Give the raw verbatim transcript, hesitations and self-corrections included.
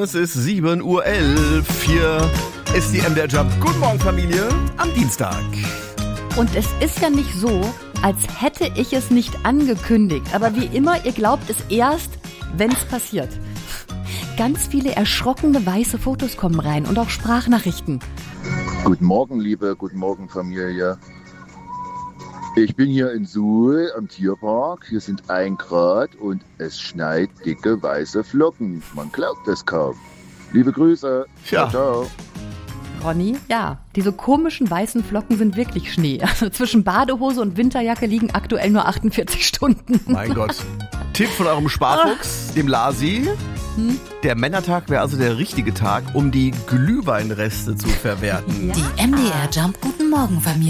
es ist sieben Uhr elf. Hier ist die M D R Jump. Guten Morgen, Familie, am Dienstag. Und es ist ja nicht so, als hätte ich es nicht angekündigt. Aber wie immer, ihr glaubt es erst, wenn es passiert. Ganz viele erschrockene weiße Fotos kommen rein und auch Sprachnachrichten. Guten Morgen, liebe, guten Morgen, Familie. Ich bin hier in Suhl am Tierpark. Hier sind ein Grad und es schneit dicke weiße Flocken. Man glaubt es kaum. Liebe Grüße. Ja. Ciao, ciao. Ronny, ja, diese komischen weißen Flocken sind wirklich Schnee. Also zwischen Badehose und Winterjacke liegen aktuell nur achtundvierzig Stunden. Mein Gott. Tipp von eurem Sparfuchs, dem Lasi. Hm? Der Männertag wäre also der richtige Tag, um die Glühweinreste zu verwerten. Ja. Die M D R Jump Guten Morgen Familie.